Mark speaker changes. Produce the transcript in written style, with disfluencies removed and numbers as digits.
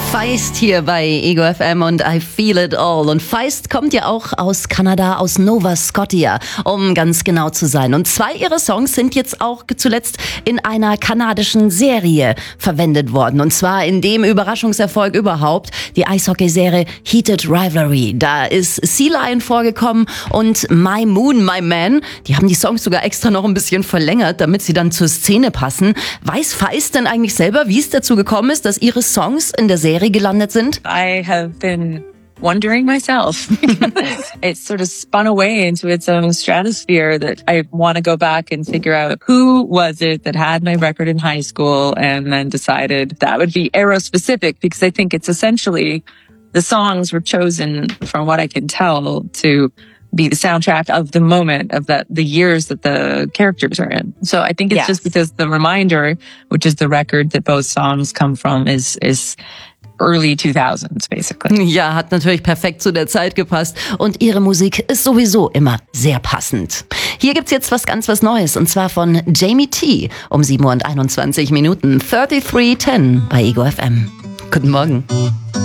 Speaker 1: Feist hier bei Ego FM und I Feel It All. Und Feist kommt ja auch aus Kanada, aus Nova Scotia, um ganz genau zu sein. Und 2 ihrer Songs sind jetzt auch zuletzt in einer kanadischen Serie verwendet worden. Und zwar in dem Überraschungserfolg überhaupt, die Eishockey-Serie Heated Rivalry. Da ist Sea Lion vorgekommen und My Moon, My Man. Die haben die Songs sogar extra noch ein bisschen verlängert, damit sie dann zur Szene passen. Weiß Feist denn eigentlich selber, wie es dazu gekommen ist, dass ihre Songs in der Serie gelandet sind?
Speaker 2: I have been wondering myself. It sort of spun away into its own stratosphere that I want to go back and figure out who was it that had my record in high school and then decided that would be era specific, because I think it's essentially the songs were chosen, from what I can tell, to be the soundtrack of the moment of the years that the characters are in. So I think it's just because The Reminder, which is the record that both songs come from, is early 2000s, basically.
Speaker 1: Ja, hat natürlich perfekt zu der Zeit gepasst. Und ihre Musik ist sowieso immer sehr passend. Hier gibt's jetzt was Neues, und zwar von Jamie T. um 7:21 Uhr. 3310 bei Ego FM. Guten Morgen.